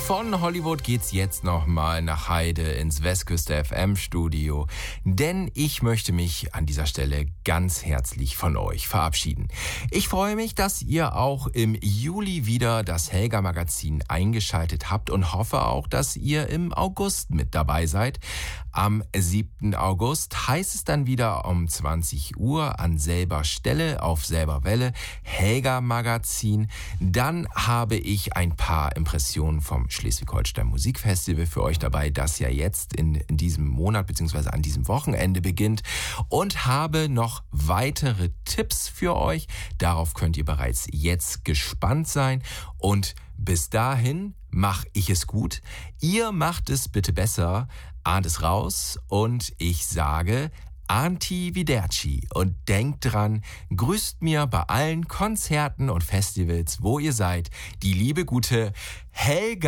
Von Hollywood geht's jetzt nochmal nach Heide ins Westküste FM Studio, denn ich möchte mich an dieser Stelle ganz herzlich von euch verabschieden. Ich freue mich, dass ihr auch im Juli wieder das Helga Magazin eingeschaltet habt und hoffe auch, dass ihr im August mit dabei seid. Am 7. August heißt es dann wieder um 20 Uhr an selber Stelle auf selber Welle Helga Magazin. Dann habe ich ein paar Impressionen vom Schleswig-Holstein Musikfestival für euch dabei, das ja jetzt in diesem Monat bzw. an diesem Wochenende beginnt, und habe noch weitere Tipps für euch. Darauf könnt ihr bereits jetzt gespannt sein, und bis dahin mache ich es gut. Ihr macht es bitte besser, ahnt es raus, und ich sage Arrivederci und denkt dran, grüßt mir bei allen Konzerten und Festivals, wo ihr seid, die liebe gute Helga.